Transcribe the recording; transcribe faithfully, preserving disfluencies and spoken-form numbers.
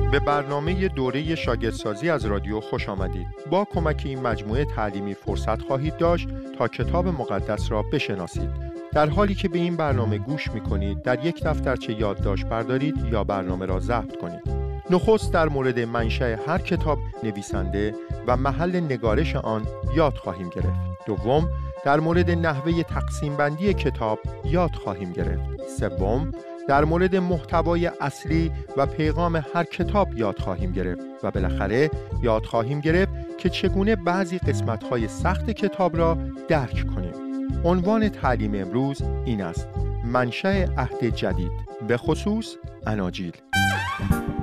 به برنامه دوره شاگردسازی از رادیو خوش آمدید. با کمک این مجموعه تعلیمی فرصت خواهید داشت تا کتاب مقدس را بشناسید. در حالی که به این برنامه گوش می‌کنید، در یک دفترچه یادداشت بردارید یا برنامه را ضبط کنید. نخست در مورد منشأ هر کتاب، نویسنده و محل نگارش آن یاد خواهیم گرفت. دوم، در مورد نحوه تقسیم بندی کتاب یاد خواهیم گرفت. سوم، در مورد محتوای اصلی و پیغام هر کتاب یاد خواهیم گرفت و بالاخره یاد خواهیم گرفت که چگونه بعضی قسمت‌های سخت کتاب را درک کنیم. عنوان تعلیم امروز این است: منشأ عهد جدید، به خصوص اناجیل.